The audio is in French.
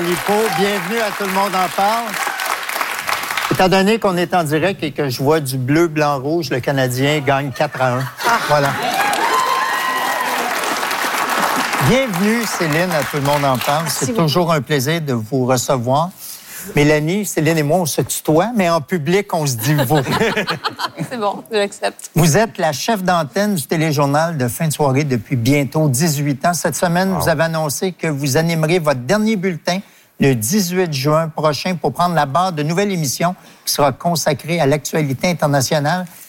Lipo. Bienvenue à Tout le monde en parle. Étant donné qu'on est en direct et que je vois du bleu, blanc, rouge, le Canadien gagne 4-1. Voilà. Bienvenue, Céline, à Tout le monde en parle. C'est toujours un plaisir de vous recevoir. Mélanie, Céline et moi, on se tutoie, mais en public, on se dit vous. C'est bon, je l'accepte. Vous êtes la chef d'antenne du téléjournal de fin de soirée depuis bientôt 18 ans. Cette semaine, vous avez annoncé que vous animerez votre dernier bulletin le 18 juin prochain pour prendre la barre de nouvelle émission qui sera consacrée à l'actualité internationale.